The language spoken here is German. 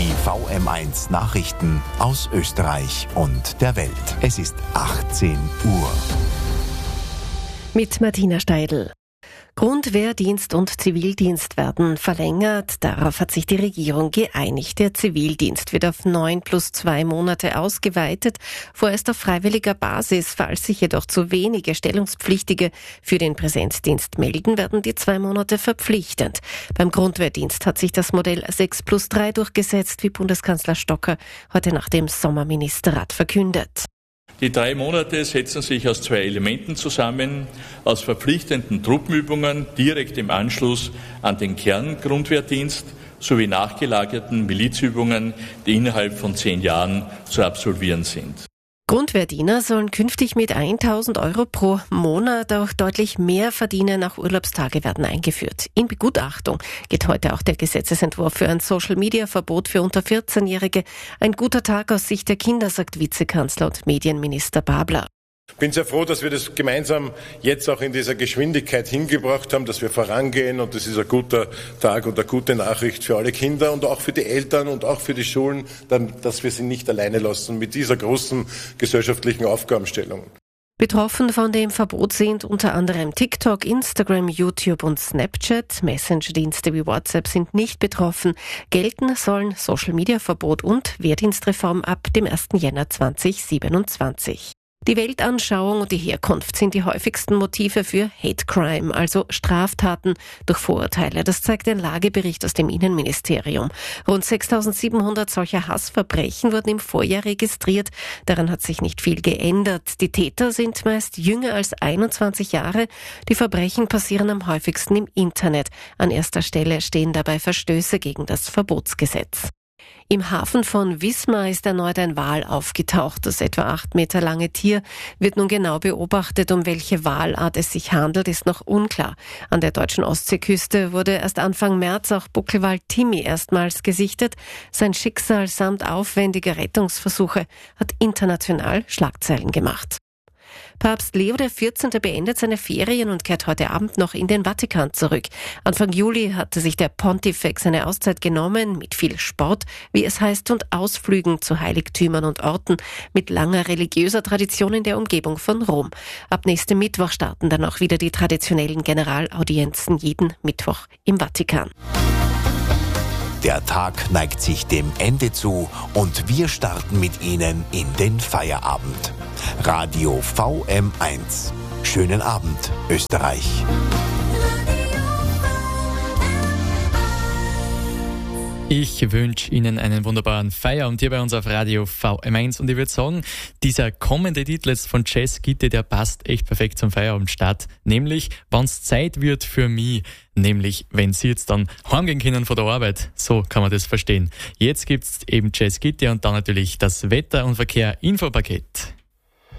Die VM1 Nachrichten aus Österreich und der Welt. Es ist 18 Uhr. Mit Martina Steidl. Grundwehrdienst und Zivildienst werden verlängert. Darauf hat sich die Regierung geeinigt. Der Zivildienst wird auf 9 + 2 Monate ausgeweitet, vorerst auf freiwilliger Basis. Falls sich jedoch zu wenige Stellungspflichtige für den Präsenzdienst melden, werden die 2 Monate verpflichtend. Beim Grundwehrdienst hat sich das Modell 6 + 3 durchgesetzt, wie Bundeskanzler Stocker heute nach dem Sommerministerrat verkündet. Die 3 Monate setzen sich aus 2 Elementen zusammen, aus verpflichtenden Truppenübungen direkt im Anschluss an den Kerngrundwehrdienst sowie nachgelagerten Milizübungen, die innerhalb von 10 Jahren zu absolvieren sind. Grundwehrdiener sollen künftig mit 1.000 € pro Monat auch deutlich mehr verdienen. Auch Urlaubstage werden eingeführt. In Begutachtung geht heute auch der Gesetzesentwurf für ein Social-Media-Verbot für unter 14-Jährige. Ein guter Tag aus Sicht der Kinder, sagt Vizekanzler und Medienminister Babler. Ich bin sehr froh, dass wir das gemeinsam jetzt auch in dieser Geschwindigkeit hingebracht haben, dass wir vorangehen, und das ist ein guter Tag und eine gute Nachricht für alle Kinder und auch für die Eltern und auch für die Schulen, dass wir sie nicht alleine lassen mit dieser großen gesellschaftlichen Aufgabenstellung. Betroffen von dem Verbot sind unter anderem TikTok, Instagram, YouTube und Snapchat. Messenger-Dienste wie WhatsApp sind nicht betroffen. Gelten sollen Social-Media-Verbot und Wehrdienstreform ab dem 1. Jänner 2027. Die Weltanschauung und die Herkunft sind die häufigsten Motive für Hate Crime, also Straftaten durch Vorurteile. Das zeigt ein Lagebericht aus dem Innenministerium. Rund 6.700 solcher Hassverbrechen wurden im Vorjahr registriert. Daran hat sich nicht viel geändert. Die Täter sind meist jünger als 21 Jahre. Die Verbrechen passieren am häufigsten im Internet. An erster Stelle stehen dabei Verstöße gegen das Verbotsgesetz. Im Hafen von Wismar ist erneut ein Wal aufgetaucht. Das etwa 8 Meter lange Tier wird nun genau beobachtet. Um welche Walart es sich handelt, ist noch unklar. An der deutschen Ostseeküste wurde erst Anfang März auch Buckelwal Timmy erstmals gesichtet. Sein Schicksal samt aufwendiger Rettungsversuche hat international Schlagzeilen gemacht. Papst Leo XIV. Beendet seine Ferien und kehrt heute Abend noch in den Vatikan zurück. Anfang Juli hatte sich der Pontifex eine Auszeit genommen, mit viel Sport, wie es heißt, und Ausflügen zu Heiligtümern und Orten mit langer religiöser Tradition in der Umgebung von Rom. Ab nächstem Mittwoch starten dann auch wieder die traditionellen Generalaudienzen jeden Mittwoch im Vatikan. Der Tag neigt sich dem Ende zu und wir starten mit Ihnen in den Feierabend. Radio VM1. Schönen Abend, Österreich. Ich wünsche Ihnen einen wunderbaren Feierabend hier bei uns auf Radio VM1 und ich würde sagen, dieser kommende Titel jetzt von Jazz Gitte, der passt echt perfekt zum Feierabendstart, nämlich wenn's Zeit wird für mich, nämlich wenn Sie jetzt dann heimgehen können von der Arbeit, so kann man das verstehen. Jetzt gibt's eben Jazz Gitte und dann natürlich das Wetter- und Verkehr-Infopaket.